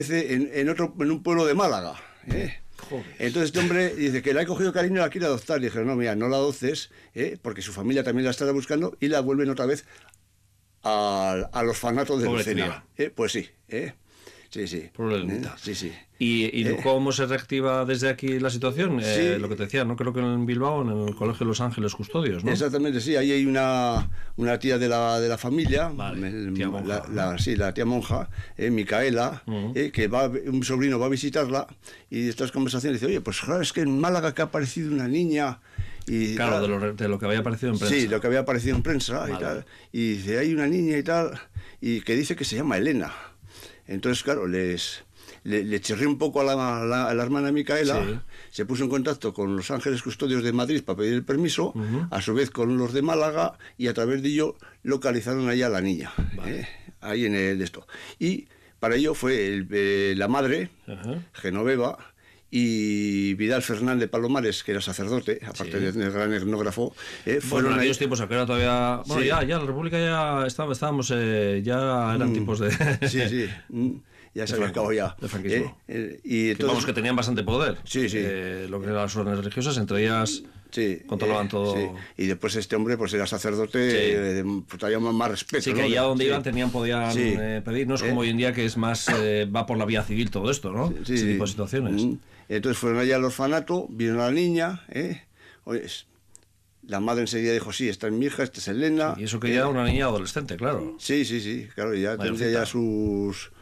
en un pueblo de Málaga. Entonces este hombre dice que le ha cogido cariño y la quiere adoptar. Y dije, no, mira, no la adoptes, porque su familia también la estará buscando y la vuelven otra vez al orfanato de Lucena. Pues sí, sí, sí. Sí, sí. ¿Y cómo se reactiva desde aquí la situación? Sí. Lo que te decía, ¿no? Creo que en Bilbao, en el Colegio de Los Ángeles Custodios, ¿no? Exactamente, sí. Ahí hay una tía de la familia, vale, tía monja, la tía monja, Micaela, que un sobrino va a visitarla y de estas conversaciones dice, oye, pues claro, es que en Málaga que ha aparecido una niña. Y, claro, de lo que había aparecido en prensa. Sí, lo que había aparecido en prensa, vale. Y tal. Y dice, hay una niña y tal, y que dice que se llama Elena. Entonces, claro, le chirrió un poco a la hermana Micaela, sí. Se puso en contacto con Los Ángeles Custodios de Madrid para pedir el permiso, a su vez con los de Málaga, y a través de ello localizaron allá a la niña, vale. Ahí en el esto. Y para ello fue la madre, Genoveva, y Vidal Fernández Palomares, que era sacerdote, aparte del gran etnógrafo, fueron en aquellos tiempos, que era todavía... Bueno, sí. ya la República ya estábamos, ya eran tipos de... Sí, sí, ya se había acabado ya. De franquismo. Y entonces, vamos, que tenían bastante poder. Sí, sí. Lo que eran las órdenes religiosas, entre ellas... Sí, controlaban todo. Sí. Y después este hombre pues era sacerdote, pues traía más respeto. Sí, que allá donde iban podían pedir, no es como hoy en día que es más, va por la vía civil todo esto, ¿no? Sí, ese tipo de situaciones. Entonces fueron allá al orfanato, vieron a la niña, oye, la madre enseguida dijo, sí, esta es mi hija, esta es Elena. Y eso que ya era una niña adolescente, claro. Sí, claro, ya tendría ya sus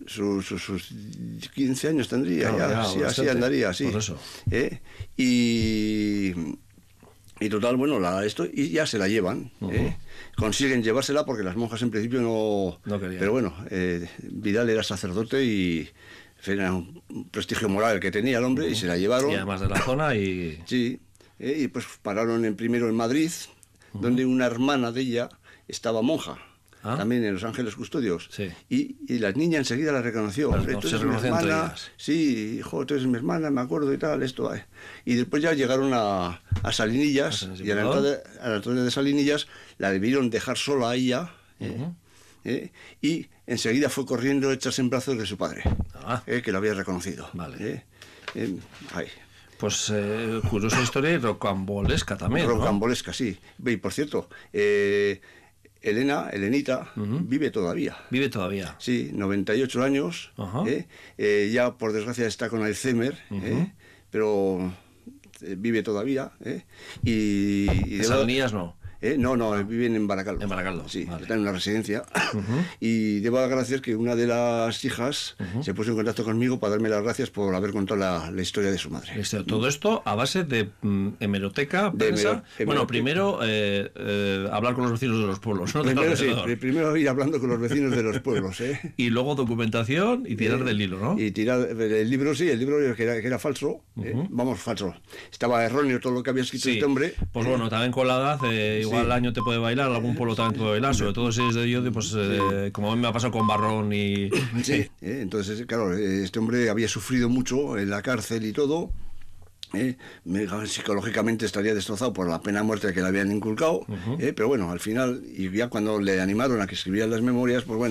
15 años tendría, claro, ya sí, así andaría, sí. Por eso. Y total, bueno, y ya se la llevan, consiguen llevársela porque las monjas en principio no querían. Pero bueno, Vidal era sacerdote y era un prestigio moral que tenía el hombre, y se la llevaron. Y además de la zona y... Sí, y pues pararon primero en Madrid, donde una hermana de ella estaba monja. También en Los Ángeles Custodios. Sí. Y la niña enseguida la reconoció. Se reconocían entre ellas. Sí, hijo, tú eres mi hermana, me acuerdo y tal, esto. Y después ya llegaron a Salinillas, y a la entrada de Salinillas la debieron dejar sola a ella, y enseguida fue corriendo a echarse en brazos de su padre, que lo había reconocido. Vale. Pues curiosa historia y rocambolesca también. Rocambolesca, ¿no? Sí. Y por cierto, Elenita, vive todavía. ¿Vive todavía? Sí, 98 años. Ya por desgracia está con Alzheimer, pero vive todavía. ¿En Salinillas no? No, viven en Baracaldo. En Baracaldo, sí, vale. Está en una residencia. Y debo agradecer que una de las hijas se puso en contacto conmigo para darme las gracias por haber contado la historia de su madre. Todo esto a base de hemeroteca, prensa. Bueno, primero hablar con los vecinos de los pueblos, ¿no? Primero ir hablando con los vecinos de los pueblos, Y luego documentación y tirar del hilo, ¿no? Y tirar el libro que era falso, vamos, falso. Estaba erróneo todo lo que había escrito este hombre. Pues bueno, también con la edad, igual el año te puede bailar, algún pueblo también te puede bailar, sobre todo si es de Llodio, pues como a mí me ha pasado con Barrón y... Sí, entonces, claro, este hombre había sufrido mucho en la cárcel y todo, psicológicamente estaría destrozado por la pena de muerte que le habían inculcado, pero bueno, al final, y ya cuando le animaron a que escribiera las memorias, pues bueno,